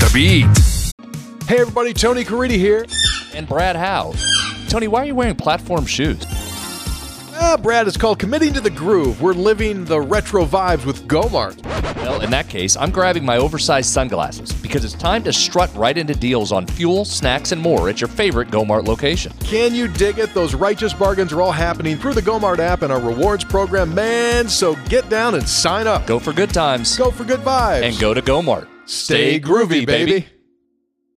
the beat. Hey everybody, Tony Caridi here. And Brad Howe. Tony, why are you wearing platform shoes? Brad, it's called Committing to the Groove. We're living the retro vibes with Gomart. Well, in that case, I'm grabbing my oversized sunglasses because it's time to strut right into deals on fuel, snacks, and more at your favorite Gomart location. Can you dig it? Those righteous bargains are all happening through the Gomart app and our rewards program, man. So get down and sign up. Go for good times. Go for good vibes. And go to Gomart. Stay groovy, baby.